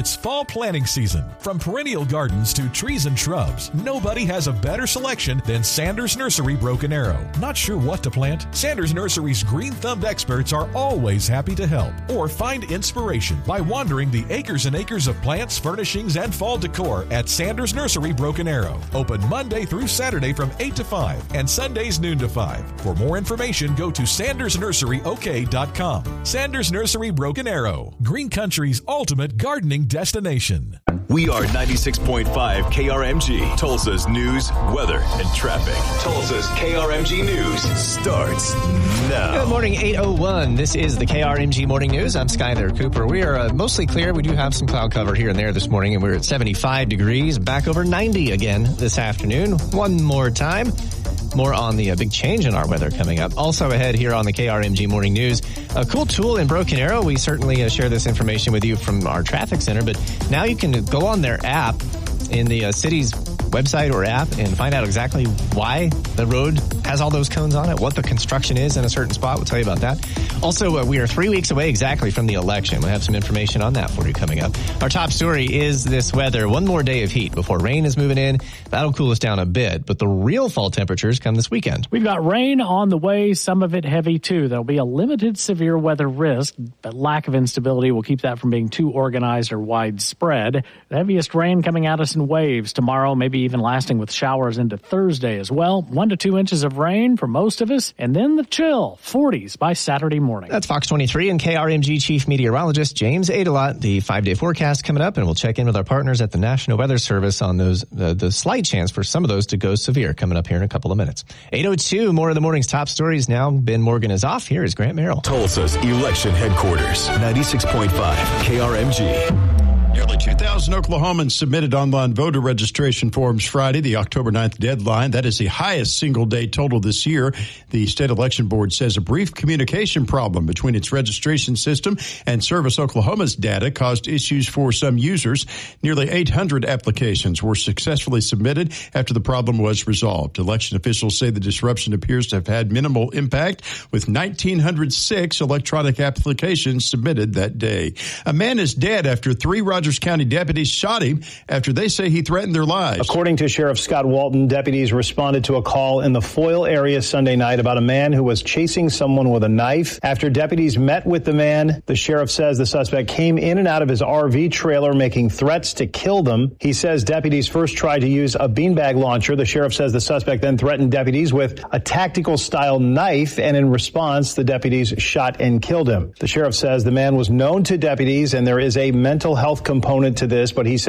It's fall planting season. From perennial gardens to trees and shrubs, nobody has a better selection than Sanders Nursery Broken Arrow. Not sure what to plant? Sanders Nursery's green-thumbed experts are always happy to help. Or find inspiration by wandering the acres and acres of plants, furnishings, and fall decor at Sanders Nursery Broken Arrow. Open Monday through Saturday from 8 to 5 and Sundays noon to 5. For more information, go to sandersnurseryok.com. Sanders Nursery Broken Arrow, Green Country's ultimate gardening destination. We are 96.5 KRMG, Tulsa's news, weather, and traffic. Tulsa's KRMG News starts now. Good morning, 8:01. This is the KRMG Morning News. I'm Skyler Cooper. We are mostly clear. We do have some cloud cover here and there this morning, and we're at 75 degrees, back over 90 again this afternoon. One more time. More on the big change in our weather coming up. Also ahead here on the KRMG Morning News, a cool tool in Broken Arrow. We certainly share this information with you from our traffic center, but now you can go on their app in the city's website or app and find out exactly why the road has all those cones on it, what the construction is in a certain spot. We'll tell you about that. Also, we are 3 weeks away exactly from the election. We'll have some information on that for you coming up. Our top story is this weather. One more day of heat before rain is moving in. That'll cool us down a bit, but the real fall temperatures come this weekend. We've got rain on the way, some of it heavy too. There'll be a limited severe weather risk, but lack of instability will keep that from being too organized or widespread. The heaviest rain coming at us in waves tomorrow, maybe even lasting with showers into Thursday as well. 1 to 2 inches of rain for most of us, and then the chill, 40s by Saturday morning. That's Fox 23 and KRMG Chief Meteorologist James Adelot. The 5-day forecast coming up, and we'll check in with our partners at the National Weather Service on those the slight chance for some of those to go severe coming up here in a couple of minutes. 8:02, more of the morning's top stories now. Ben Morgan is off. Here is Grant Merrill. Tulsa's election headquarters, 96.5 KRMG. Nearly 2,000 Oklahomans submitted online voter registration forms Friday, the October 9th deadline. That is the highest single-day total this year. The State Election Board says a brief communication problem between its registration system and Service Oklahoma's data caused issues for some users. Nearly 800 applications were successfully submitted after the problem was resolved. Election officials say the disruption appears to have had minimal impact, with 1,906 electronic applications submitted that day. A man is dead after 3 Rogers County deputies shot him after they say he threatened their lives. According to Sheriff Scott Walton, deputies responded to a call in the Foyle area Sunday night about a man who was chasing someone with a knife. After deputies met with the man, the sheriff says the suspect came in and out of his RV trailer making threats to kill them. He says deputies first tried to use a beanbag launcher. The sheriff says the suspect then threatened deputies with a tactical style knife, and in response, the deputies shot and killed him. The sheriff says the man was known to deputies and there is a mental health component to this, but he said